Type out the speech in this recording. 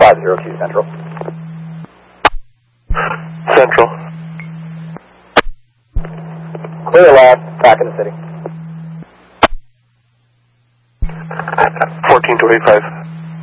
502 Central. Central. Clear lab, back in the city. 14 to 85.